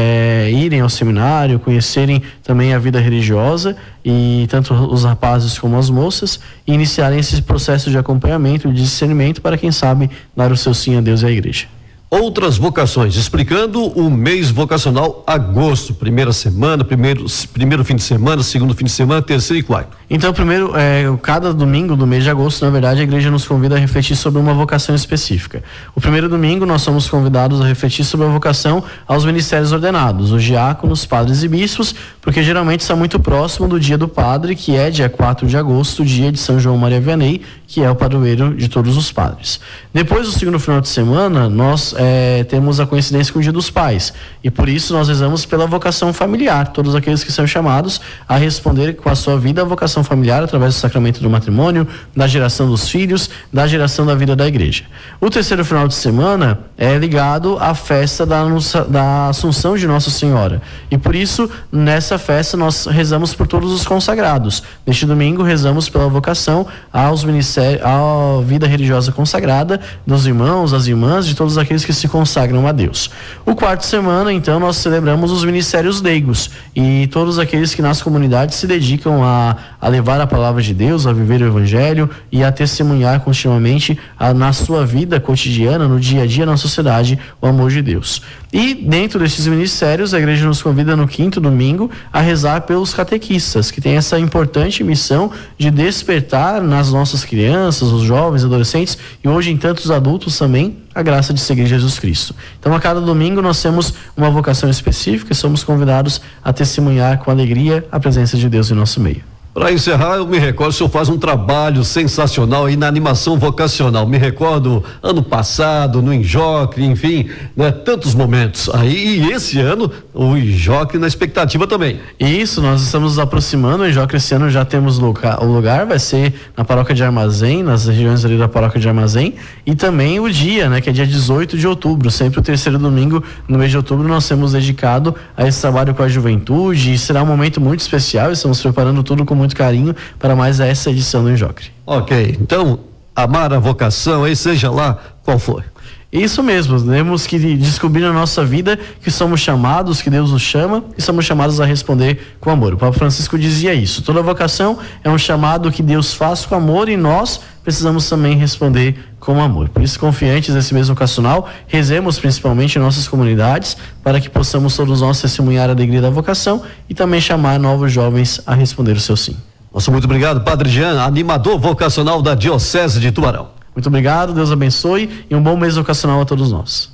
é, irem ao seminário, conhecerem também a vida religiosa, e tanto os rapazes como as moças, e iniciarem esse processo de acompanhamento, de discernimento, para quem sabe dar o seu sim a Deus e à igreja. Outras vocações, explicando o mês vocacional agosto, primeira semana, primeiro, primeiro fim de semana, segundo fim de semana, terceiro e quarto. Então, primeiro, é, cada domingo do mês de agosto, na verdade, a igreja nos convida a refletir sobre uma vocação específica. O primeiro domingo nós somos convidados a refletir sobre a vocação aos ministérios ordenados, os diáconos, padres e bispos, porque geralmente está muito próximo do dia do padre, que é dia quatro de agosto, dia de São João Maria Vianney, que é o padroeiro de todos os padres. Depois do segundo final de semana, nós É, temos a coincidência com o Dia dos Pais, e por isso nós rezamos pela vocação familiar, todos aqueles que são chamados a responder com a sua vida a vocação familiar através do sacramento do matrimônio, da geração dos filhos, da geração da vida da igreja. O terceiro final de semana é ligado à festa da, da Assunção de Nossa Senhora, e por isso nessa festa nós rezamos por todos os consagrados. Neste domingo rezamos pela vocação aos ministérios, à vida religiosa consagrada dos irmãos, das irmãs, de todos aqueles que se consagram a Deus. O quarto semana, então, nós celebramos os ministérios leigos e todos aqueles que nas comunidades se dedicam a, a levar a palavra de Deus, a viver o evangelho e a testemunhar continuamente a, na sua vida cotidiana, no dia a dia, na sociedade, o amor de Deus. E dentro desses ministérios, a igreja nos convida no quinto domingo a rezar pelos catequistas, que tem essa importante missão de despertar nas nossas crianças, os jovens, adolescentes e hoje em tantos adultos também, a graça de seguir Jesus Cristo. Então, a cada domingo nós temos uma vocação específica e somos convidados a testemunhar com alegria a presença de Deus em nosso meio. Para encerrar, eu me recordo, o senhor faz um trabalho sensacional aí na animação vocacional. Me recordo ano passado, no Injoc, enfim, né, tantos momentos. Aí, e esse ano, o Injoc na expectativa também. Isso, nós estamos nos aproximando. O Injoc esse ano já temos lugar, o lugar, vai ser na paróquia de Armazém, nas regiões ali da paróquia de Armazém, e também o dia, né, que é dia dezoito de outubro, sempre o terceiro domingo no mês de outubro nós temos dedicado a esse trabalho com a juventude, e será um momento muito especial. Estamos preparando tudo com muito carinho para mais essa edição do Injocre. Ok, então amar a vocação aí, seja lá qual for. Isso mesmo, temos que descobrir na nossa vida que somos chamados, que Deus nos chama, e somos chamados a responder com amor. O Papa Francisco dizia isso: toda vocação é um chamado que Deus faz com amor, e nós precisamos também responder com amor. Por isso, confiantes nesse mesmo vocacional, rezemos principalmente em nossas comunidades, para que possamos todos nós testemunhar a alegria da vocação e também chamar novos jovens a responder o seu sim. Nossa, muito obrigado, Padre Jean, animador vocacional da Diocese de Tubarão. Muito obrigado, Deus abençoe e um bom mês vocacional a todos nós.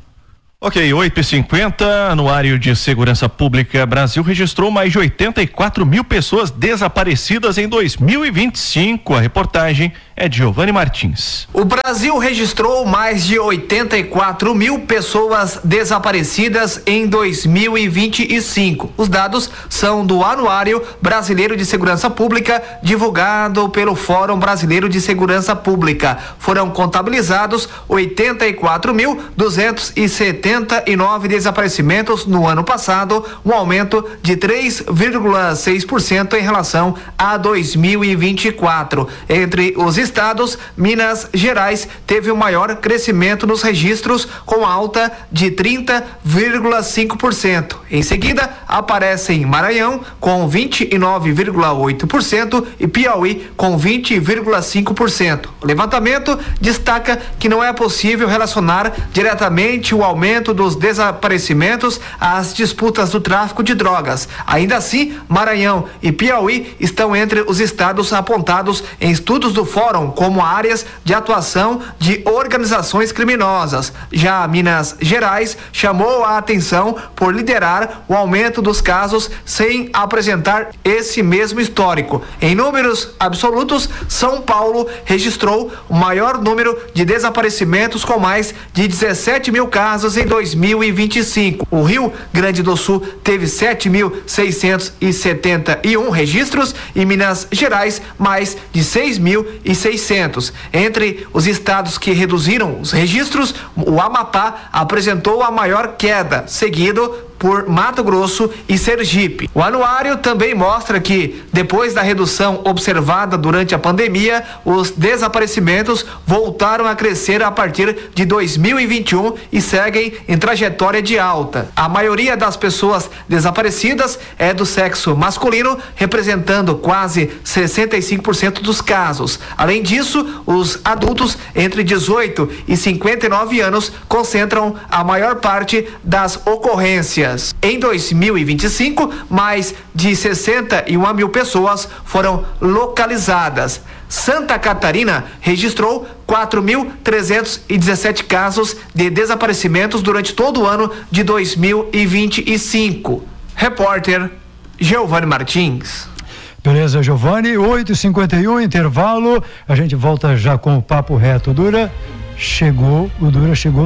Ok, oito e cinquenta, Anuário de Segurança Pública Brasil registrou mais de oitenta e quatro mil pessoas desaparecidas em dois mil e vinte e cinco. A reportagem é de Giovanni Martins. O Brasil registrou mais de oitenta e quatro mil pessoas desaparecidas em dois mil e vinte e cinco. Os dados são do Anuário Brasileiro de Segurança Pública, divulgado pelo Fórum Brasileiro de Segurança Pública. Foram contabilizados oitenta e quatro mil duzentos e setenta e nove desaparecimentos no ano passado, um aumento de três vírgula seis por cento em relação a dois mil e vinte e quatro. Entre os estados, Minas Gerais teve o maior crescimento nos registros, com alta de trinta vírgula cinco por cento. Em seguida, aparecem Maranhão com vinte e nove vírgula oito por cento e Piauí com vinte vírgula cinco por cento. O levantamento destaca que não é possível relacionar diretamente o aumento dos desaparecimentos às disputas do tráfico de drogas. Ainda assim, Maranhão e Piauí estão entre os estados apontados em estudos do Fórum como áreas de atuação de organizações criminosas. Já Minas Gerais chamou a atenção por liderar o aumento dos casos sem apresentar esse mesmo histórico. Em números absolutos, São Paulo registrou o maior número de desaparecimentos, com mais de dezessete mil casos em dois mil e vinte e cinco. O Rio Grande do Sul teve sete mil seiscentos e setenta e um registros e Minas Gerais mais de seis mil e seiscentos. Entre os estados que reduziram os registros, o Amapá apresentou a maior queda, seguido por Mato Grosso e Sergipe. O anuário também mostra que, depois da redução observada durante a pandemia, os desaparecimentos voltaram a crescer a partir de dois mil e vinte e um e seguem em trajetória de alta. A maioria das pessoas desaparecidas é do sexo masculino, representando quase sessenta e cinco por cento dos casos. Além disso, os adultos entre dezoito e cinquenta e nove anos concentram a maior parte das ocorrências. Em dois mil e vinte e cinco, mais de sessenta e uma mil pessoas foram localizadas. Santa Catarina registrou quatro mil trezentos e dezessete casos de desaparecimentos durante todo o ano de dois mil e vinte e cinco. Repórter Giovanni Martins. Beleza, Giovanni, oito e cinquenta e um, intervalo. A gente volta já com o Papo Reto. Dura chegou, o Dura chegou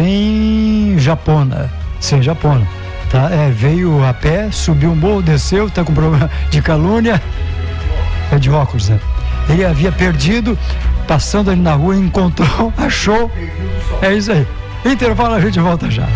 sem japona, sem japona. Tá, é, veio a pé, subiu um morro, desceu, tá com problema de calúnia, é de óculos, né? Ele havia perdido, passando ali na rua, encontrou, achou, é isso aí. Intervalo, a gente volta já.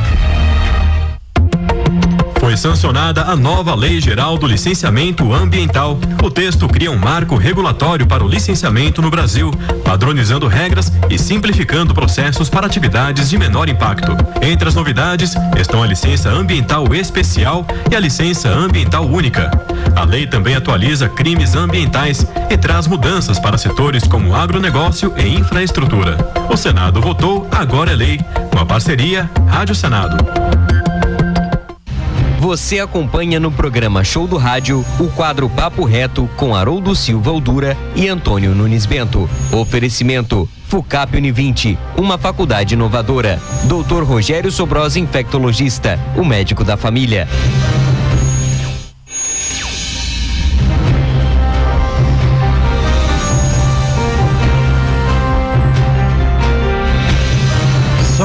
Foi sancionada a nova Lei Geral do Licenciamento Ambiental. O texto cria um marco regulatório para o licenciamento no Brasil, padronizando regras e simplificando processos para atividades de menor impacto. Entre as novidades estão a licença ambiental especial e a licença ambiental única. A lei também atualiza crimes ambientais e traz mudanças para setores como agronegócio e infraestrutura. O Senado votou, agora é lei. Uma parceria Rádio Senado. Você acompanha no programa Show do Rádio o quadro Papo Reto com Haroldo Silva Aldura e Antônio Nunes Bento. Oferecimento FUCAP Univinte, uma faculdade inovadora. doutor Rogério Sobrosa, infectologista, o médico da família.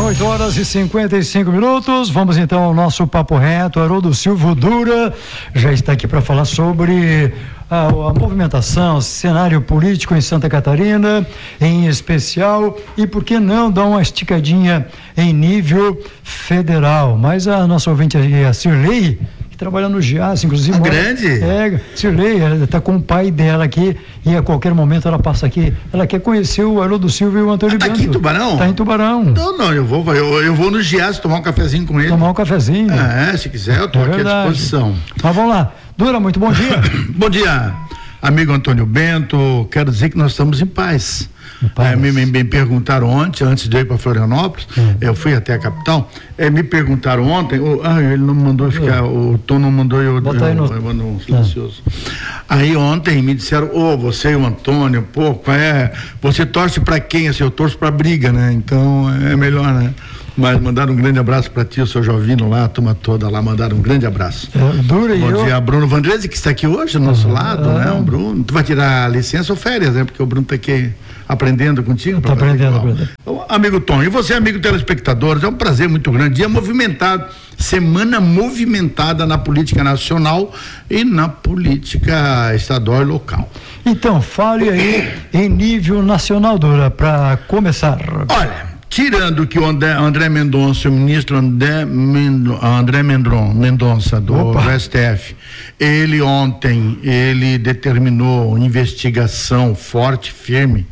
São oito horas e cinquenta e cinco minutos. Vamos então ao nosso papo reto. Haroldo Silva Dura já está aqui para falar sobre a, a movimentação, cenário político em Santa Catarina, em especial, e por que não dar uma esticadinha em nível federal. Mas a nossa ouvinte aí, a Cirlei, que trabalha no Gias, inclusive. A grande? É, Cirlei, ela está com o pai dela aqui e a qualquer momento ela passa aqui. Ela quer conhecer o Haroldo Silva e o Antônio Bento. Tá aqui em Tubarão? Está em Tubarão. Não, não, eu vou, eu, eu vou no Gias tomar um cafezinho com ele. Tomar um cafezinho? É, se quiser, eu tô é aqui à disposição. Mas vamos lá. Dura, muito bom dia. Bom dia, amigo Antônio Bento. Quero dizer que nós estamos em paz. É, me, me, me perguntaram ontem, antes de eu ir para Florianópolis, hum. eu fui até a capital, é, me perguntaram ontem, oh, ah, ele não mandou ficar, hum. o Tom não mandou eu, eu, eu, no... eu mandou um silencioso. Hum. Aí ontem me disseram, ô, oh, você e o Antônio, pô, é, você torce para quem? Assim, eu torço para briga, né? Então é melhor, né? Mas mandaram um grande abraço para ti, o seu Jovino lá, a turma toda lá, mandaram um grande abraço. É, dura Bom eu... dia, Bruno Vandrese, que está aqui hoje, do nosso uhum. lado, né? O Bruno, tu vai tirar licença ou férias, né? Porque o Bruno está aqui aprendendo contigo. Está aprendendo, aprendendo. Então, amigo Tom, e você, amigo telespectadores, é um prazer muito grande, dia movimentado, semana movimentada na política nacional e na política estadual e local. Então, fale aí em nível nacional, Dura, para começar. Olha, tirando que o André, André Mendonça, o ministro André, Mendo, André Mendron, Mendonça do, do S T F, ele ontem, ele determinou investigação forte, firme,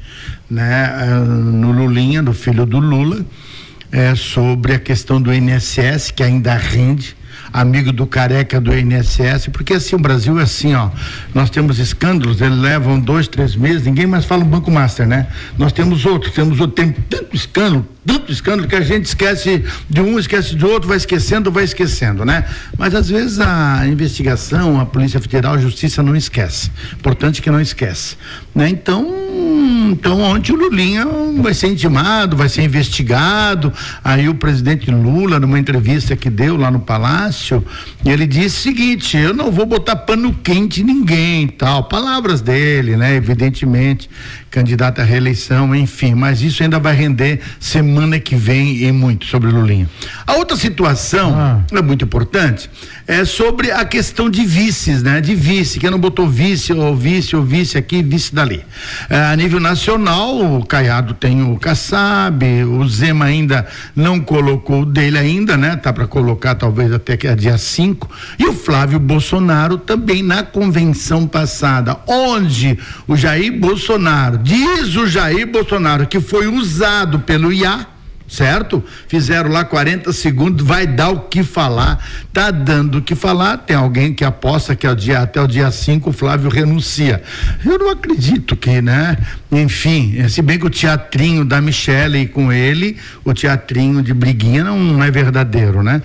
né, no Lulinha, do filho do Lula, é, sobre a questão do I N S S, que ainda rende, amigo do careca do I N S S, porque assim, o Brasil é assim, ó, nós temos escândalos, eles levam dois, três meses, ninguém mais fala no Banco Master, né? Nós temos outros, temos outro, tem tanto escândalo, tanto escândalo que a gente esquece de um, esquece de outro, vai esquecendo, vai esquecendo, né? Mas às vezes a investigação, a Polícia Federal, a Justiça não esquece, importante que não esquece, né? Então, então ontem o Lulinha vai ser intimado, vai ser investigado, aí o presidente Lula, numa entrevista que deu lá no Palácio, ele disse o seguinte, eu não vou botar pano quente em ninguém, tal, palavras dele, né? Evidentemente, candidato à reeleição, enfim, mas isso ainda vai render semana que vem e muito sobre Lulinha. A outra situação ah. é muito importante, é sobre a questão de vices, né? De vice, quem não botou vice ou vice ou vice aqui, vice dali. É, a nível nacional, o Caiado tem o Kassab, o Zema ainda não colocou o dele ainda, né? Tá para colocar talvez até que é dia cinco, e o Flávio Bolsonaro também na convenção passada, onde o Jair Bolsonaro, diz o Jair Bolsonaro que foi usado pelo I A, certo? Fizeram lá quarenta segundos, vai dar o que falar, tá dando o que falar, tem alguém que aposta que é o dia, até o dia cinco o Flávio renuncia. Eu não acredito que, né? Enfim, se bem que o teatrinho da Michele com ele, o teatrinho de briguinha não é verdadeiro, né?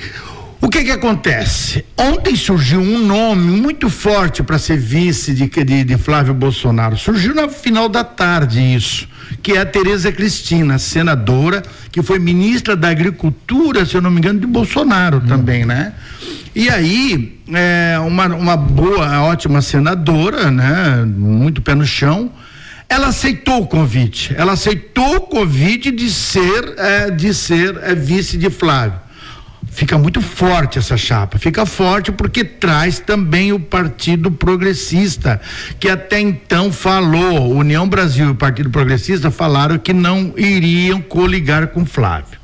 O que que acontece? Ontem surgiu um nome muito forte para ser vice de, de, de Flávio Bolsonaro. Surgiu no final da tarde isso, que é a Tereza Cristina, senadora, que foi ministra da Agricultura, se eu não me engano, de Bolsonaro hum. também, né? E aí, é, uma, uma boa, ótima senadora, né? Muito pé no chão. Ela aceitou o convite. Ela aceitou o convite de ser, é, de ser é, vice de Flávio. Fica muito forte essa chapa, fica forte porque traz também o Partido Progressista, que até então falou, União Brasil e o Partido Progressista falaram que não iriam coligar com Flávio.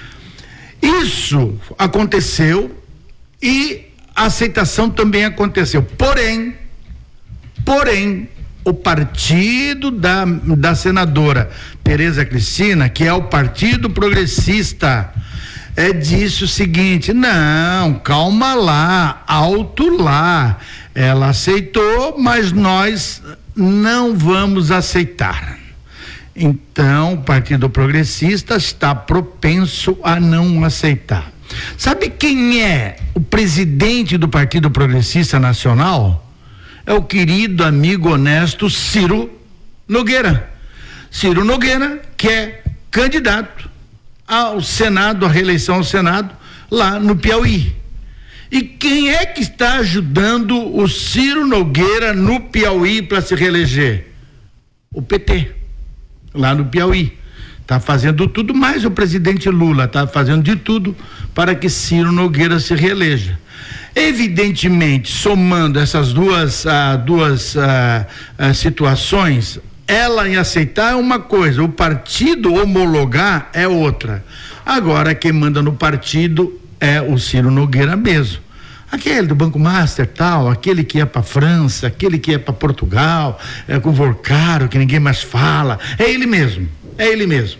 Isso aconteceu e a aceitação também aconteceu, porém, porém, o partido da, da senadora Tereza Cristina, que é o Partido Progressista, é disse o seguinte, não, calma lá, alto lá, ela aceitou, mas nós não vamos aceitar. Então, o Partido Progressista está propenso a não aceitar. Sabe quem é o presidente do Partido Progressista Nacional? É o querido amigo honesto Ciro Nogueira. Ciro Nogueira, que é candidato ao Senado, a reeleição ao Senado, lá no Piauí. E quem é que está ajudando o Ciro Nogueira no Piauí para se reeleger? O P T, lá no Piauí. Está fazendo tudo, mais o presidente Lula está fazendo de tudo para que Ciro Nogueira se reeleja. Evidentemente, somando essas duas, ah, duas ah, ah, situações, ela em aceitar é uma coisa, o partido homologar é outra. Agora, quem manda no partido é o Ciro Nogueira mesmo. Aquele do Banco Master, tal, aquele que ia para França, aquele que ia para Portugal, é, com o Vorcaro, que ninguém mais fala, é ele mesmo, é ele mesmo.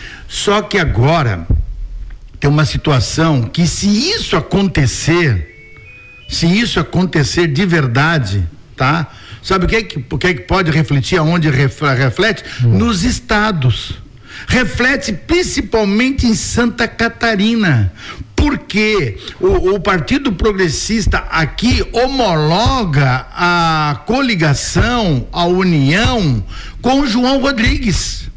Só que agora tem uma situação que, se isso acontecer, se isso acontecer de verdade, tá? Sabe o que é que, o que, é que pode refletir, aonde reflete? Hum. Nos estados. Reflete principalmente em Santa Catarina, porque o, o Partido Progressista aqui homologa a coligação, a união com o João Rodrigues.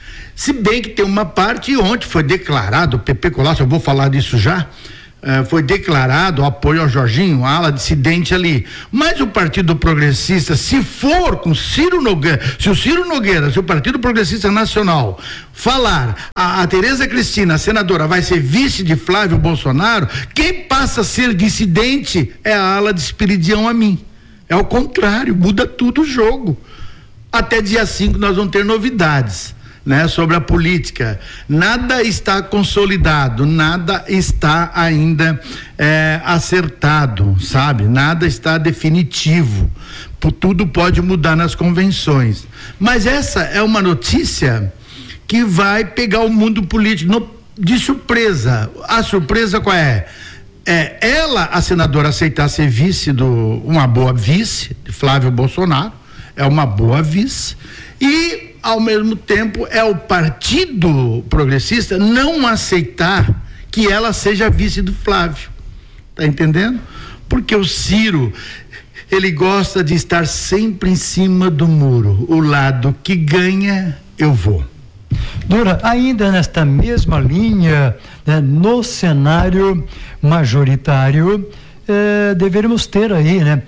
Se bem que tem uma parte, ontem foi declarado, o P P Colasso, eu vou falar disso já, Uh, foi declarado apoio ao Jorginho, a ala dissidente ali. Mas o Partido Progressista, se for com Ciro Nogueira, se o Ciro Nogueira, se o Partido Progressista Nacional falar, a, a Tereza Cristina, a senadora, vai ser vice de Flávio Bolsonaro, quem passa a ser dissidente é a ala de Esperidião Amin. É o contrário, muda tudo o jogo. Até dia cinco nós vamos ter novidades, né, sobre a política. Nada está consolidado, nada está ainda é, acertado, sabe? Nada está definitivo. Tudo pode mudar nas convenções. Mas essa é uma notícia que vai pegar o mundo político no, de surpresa. A surpresa qual é? É ela, a senadora, aceitar ser vice do, uma boa vice de Flávio Bolsonaro, é uma boa vice, e ao mesmo tempo é o Partido Progressista não aceitar que ela seja vice do Flávio, tá entendendo? Porque o Ciro, ele gosta de estar sempre em cima do muro, o lado que ganha, eu vou. Dora, ainda nesta mesma linha, né, no cenário majoritário, eh, deveríamos ter aí, né,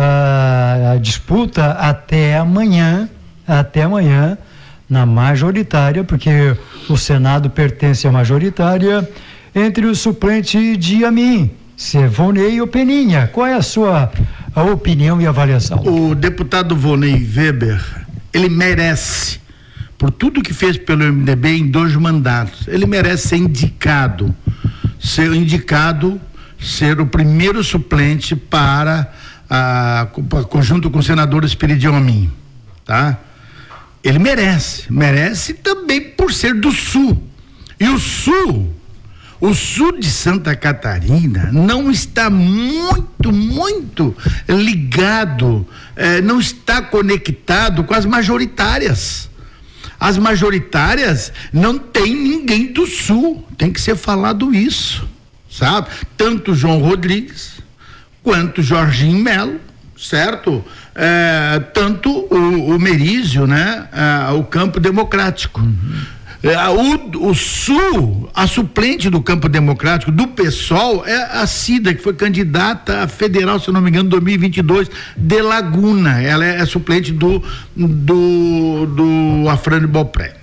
a, a disputa até amanhã, até amanhã, na majoritária, porque o Senado pertence à majoritária, entre o suplente de Amin, se é Vonei ou Peninha. Qual é a sua a opinião e avaliação? O deputado Vonei Weber, ele merece, por tudo que fez pelo M D B em dois mandatos, ele merece ser indicado, ser indicado, ser o primeiro suplente para, a, junto com o senador Esperidião Amin, tá? Ele merece, merece também por ser do Sul. E o Sul, o Sul de Santa Catarina não está muito, muito ligado, eh, não está conectado com as majoritárias. As majoritárias não tem ninguém do Sul, tem que ser falado isso, sabe? Tanto João Rodrigues, quanto Jorginho Melo, certo? É, tanto o, o Merizio, né? É, o Campo Democrático. Uhum. É, o, o Sul, a suplente do Campo Democrático, do PSOL, é a Cida, que foi candidata a federal, se não me engano, em dois mil e vinte e dois, de Laguna. Ela é, é suplente do, do, do Afrânio Bopré.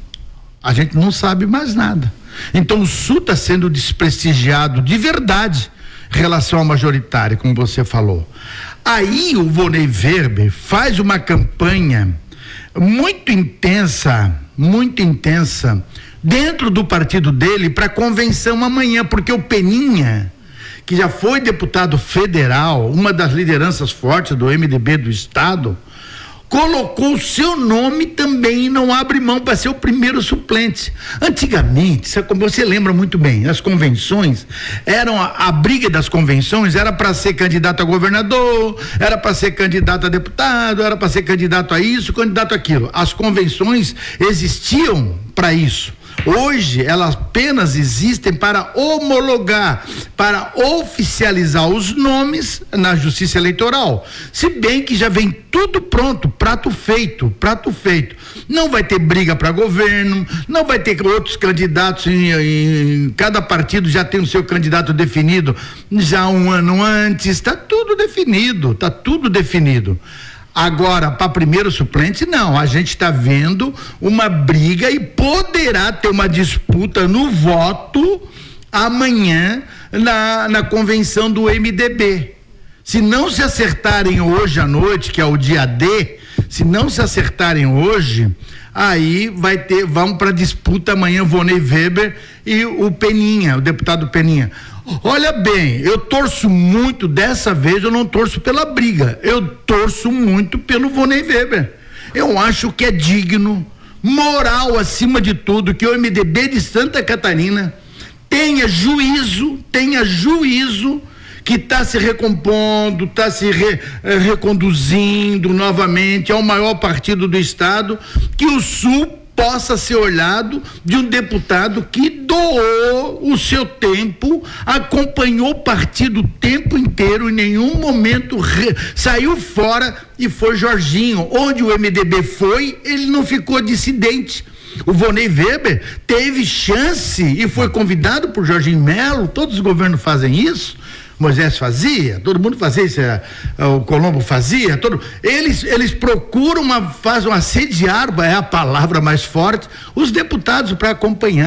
A gente não sabe mais nada. Então o Sul está sendo desprestigiado de verdade em relação à majoritária, como você falou. Aí o Vonei Weber faz uma campanha muito intensa, muito intensa, dentro do partido dele para a convenção amanhã, porque o Peninha, que já foi deputado federal, uma das lideranças fortes do M D B do estado, colocou o seu nome também e não abre mão para ser o primeiro suplente. Antigamente, como você lembra muito bem, as convenções eram a, a briga das convenções era para ser candidato a governador, era para ser candidato a deputado, era para ser candidato a isso, candidato a aquilo. As convenções existiam para isso. Hoje elas apenas existem para homologar, para oficializar os nomes na Justiça Eleitoral. Se bem que já vem tudo pronto, prato feito, prato feito. Não vai ter briga para governo, não vai ter outros candidatos, em, em cada partido já tem o seu candidato definido já um ano antes, está tudo definido, está tudo definido. Agora, para primeiro suplente, não. A gente está vendo uma briga e poderá ter uma disputa no voto amanhã na, na convenção do M D B. Se não se acertarem hoje à noite, que é o dia D, se não se acertarem hoje, aí vai ter, vão para disputa amanhã Vonei Weber e o Peninha, o deputado Peninha. Olha bem, eu torço muito, dessa vez eu não torço pela briga, eu torço muito pelo Vonei Weber. Eu acho que é digno, moral acima de tudo, que o M D B de Santa Catarina tenha juízo, tenha juízo, que está se recompondo, está se re, eh, reconduzindo novamente ao maior partido do estado, que o Sul possa ser olhado de um deputado que doou o seu tempo, acompanhou o partido o tempo inteiro, em nenhum momento re, saiu fora, e foi Jorginho. Onde o M D B foi, ele não ficou dissidente. O Vonei Weber teve chance e foi convidado por Jorginho Melo, todos os governos fazem isso. Moisés fazia, todo mundo fazia isso, é, o Colombo fazia, todo, eles, eles procuram uma, fazem um assediar, é a palavra mais forte, os deputados para acompanhar.